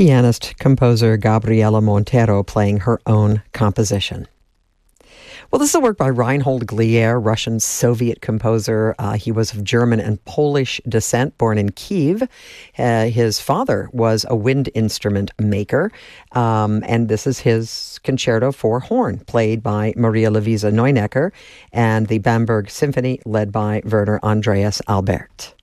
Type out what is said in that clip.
pianist composer Gabriela Montero playing her own composition. Well, this is a work by Reinhold Glier, Russian Soviet composer. He was of German and Polish descent, born in Kiev. His father was a wind instrument maker, and this is his concerto for horn, played by Maria Luisa Neunecker, and the Bamberg Symphony, led by Werner Andreas Albert.